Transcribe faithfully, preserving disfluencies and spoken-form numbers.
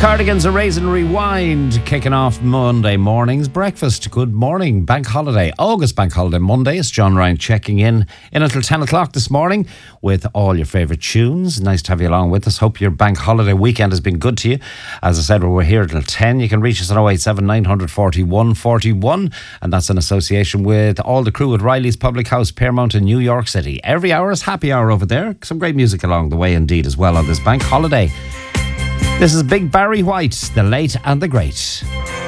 Cardigans, a Raisin Rewind, kicking off Monday morning's breakfast. Good morning. Bank holiday, August Bank Holiday Monday. It's John Ryan checking in in until ten o'clock this morning with all your favourite tunes. Nice to have you along with us. Hope your bank holiday weekend has been good to you. As I said, we're here until ten. You can reach us at oh eight seven, nine four one, four one, and that's in association with all the crew at Riley's Public House, Piermont in New York City. Every hour is happy hour over there. Some great music along the way indeed as well on this bank holiday. This is Big Barry White, the late and the great.